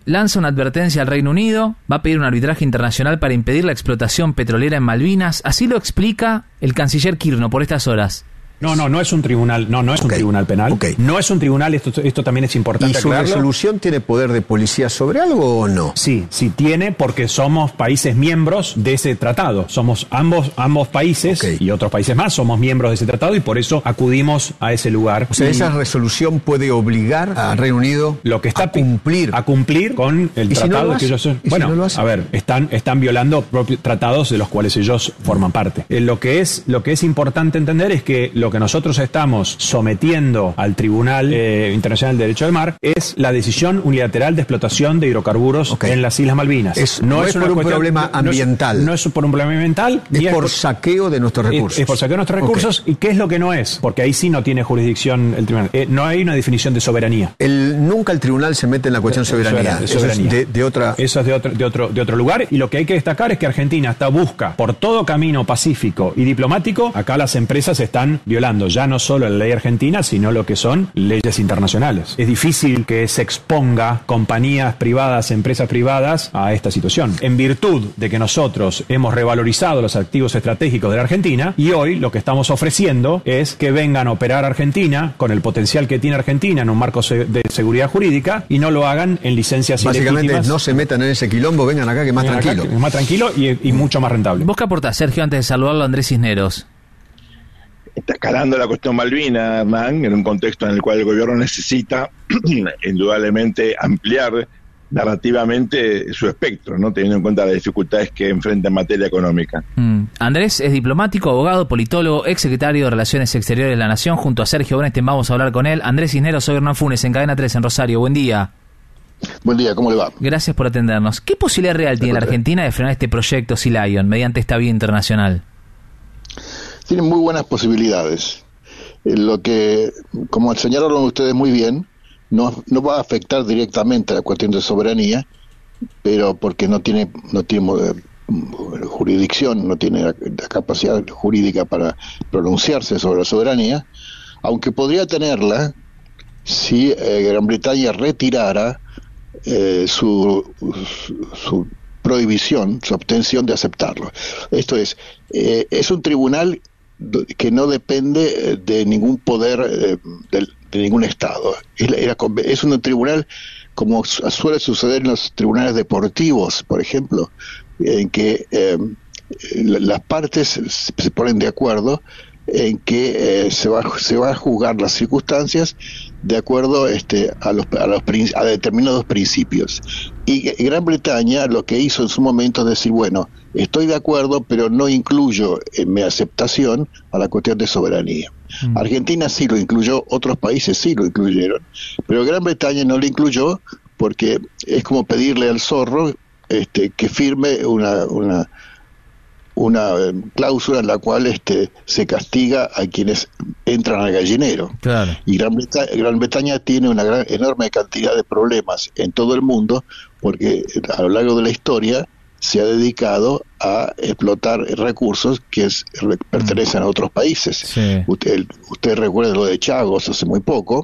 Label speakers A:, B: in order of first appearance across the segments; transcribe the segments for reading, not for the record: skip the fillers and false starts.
A: lanza una advertencia al Reino Unido, va a pedir un arbitraje internacional para impedir la explotación petrolera en Malvinas. Así lo explica el canciller Kirno por estas horas.
B: No es un tribunal, no es un tribunal penal. No es un tribunal, esto también es importante aclararlo.
C: ¿Y su resolución tiene poder de policía sobre algo o no?
B: Sí tiene, porque somos países miembros de ese tratado. Somos ambos países y otros países más somos miembros de ese tratado y por eso acudimos a ese lugar.
C: O sea, esa resolución puede obligar al Reino Unido a cumplir
B: con el tratado que ellos son. Bueno, a ver, están violando propios tratados de los cuales ellos forman parte. Lo que es importante entender es que lo que nosotros estamos sometiendo al Tribunal Internacional de Derecho del Mar es la decisión unilateral de explotación de hidrocarburos en las Islas Malvinas.
C: No es por un problema ambiental.
B: No es por un problema ambiental.
C: Es por saqueo de nuestros recursos.
B: Es por saqueo de nuestros recursos. ¿Y qué es lo que no es? Porque ahí sí no tiene jurisdicción el tribunal. No hay una definición de soberanía.
C: Nunca el tribunal se mete en la cuestión soberanía. Eso es de
B: otro lugar. Y lo que hay que destacar es que Argentina busca por todo camino pacífico y diplomático. Acá las empresas están violando ya no solo la ley argentina, sino lo que son leyes internacionales. Es difícil que se exponga compañías privadas, empresas privadas a esta situación. En virtud de que nosotros hemos revalorizado los activos estratégicos de la Argentina y hoy lo que estamos ofreciendo es que vengan a operar a Argentina con el potencial que tiene Argentina en un marco de seguridad jurídica y no lo hagan en licencias ilegítimas.
C: Básicamente no se metan en ese quilombo, vengan acá que es más tranquilo.
B: Es más tranquilo y mucho más rentable.
A: ¿Vos qué aportás, Sergio, antes de saludarlo a Andrés Cisneros?
D: Está escalando la cuestión Malvina, Hernán, en un contexto en el cual el gobierno necesita indudablemente ampliar narrativamente su espectro, ¿no? Teniendo en cuenta las dificultades que enfrenta en materia económica.
A: Andrés es diplomático, abogado, politólogo, exsecretario de Relaciones Exteriores de la Nación. Junto a Sergio Bernstein vamos a hablar con él. Andrés Cisneros, soy Hernán Funes, en Cadena 3 en Rosario. Buen día.
E: Buen día, ¿cómo le va?
A: Gracias por atendernos. ¿Qué posibilidad real tiene la Argentina de frenar este proyecto Sea Lion mediante esta vía internacional?
E: Tienen muy buenas posibilidades. Lo que, como señalaron ustedes muy bien, no va a afectar directamente a la cuestión de soberanía, pero porque no tiene jurisdicción, no tiene la capacidad jurídica para pronunciarse sobre la soberanía, aunque podría tenerla si Gran Bretaña retirara su prohibición, su obtención de aceptarlo. Esto es un tribunal que no depende de ningún poder de ningún Estado. Es un tribunal como suele suceder en los tribunales deportivos, por ejemplo, en que las partes se ponen de acuerdo en que se va a juzgar las circunstancias de acuerdo a determinados principios. Y Gran Bretaña lo que hizo en su momento es decir, bueno, estoy de acuerdo, pero no incluyo en mi aceptación a la cuestión de soberanía. Argentina sí lo incluyó, otros países sí lo incluyeron, pero Gran Bretaña no lo incluyó porque es como pedirle al zorro que firme una cláusula en la cual se castiga a quienes entran al gallinero.
A: Claro.
E: Y Gran Bretaña tiene una enorme cantidad de problemas en todo el mundo porque a lo largo de la historia se ha dedicado a explotar recursos que pertenecen a otros países.
A: Sí.
E: Usted recuerda lo de Chagos hace muy poco,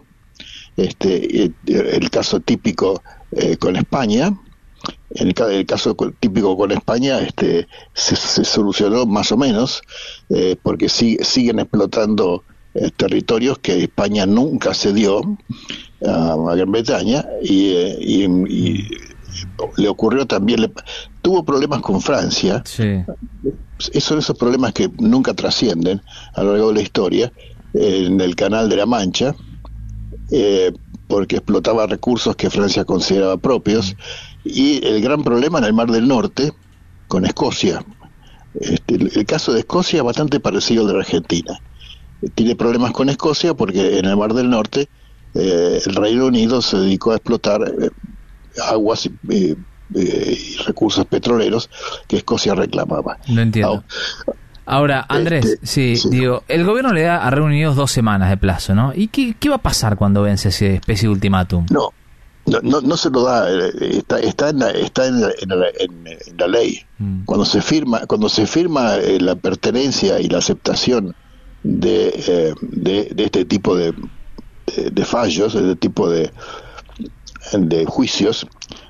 E: el caso típico con España. En el caso típico con España se solucionó más o menos porque siguen explotando territorios que España nunca cedió a Gran Bretaña y le ocurrió también, tuvo problemas con Francia.
A: Sí.
E: Son esos problemas que nunca trascienden a lo largo de la historia en el Canal de la Mancha, porque explotaba recursos que Francia consideraba propios, y el gran problema en el Mar del Norte con Escocia. El caso de Escocia es bastante parecido al de la Argentina. Tiene problemas con Escocia porque en el Mar del Norte el Reino Unido se dedicó a explotar aguas y recursos petroleros que Escocia reclamaba.
A: No entiendo. Ahora, Andrés, digo, el gobierno le da a Reino Unido 2 semanas de plazo, ¿no? ¿Y qué va a pasar cuando vence esa especie de ultimátum?
E: No se lo da, está en la ley. Cuando se firma la pertenencia y la aceptación de este tipo de fallos, de este tipo de juicios,